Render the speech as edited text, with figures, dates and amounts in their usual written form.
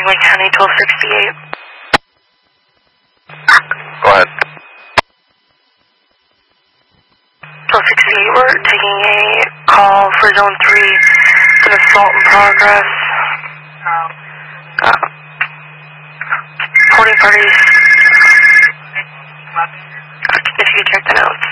Wing County 1268. Go ahead. 1268, we're taking a call for Zone 3, an assault in progress. Holding parties. If you could check the notes.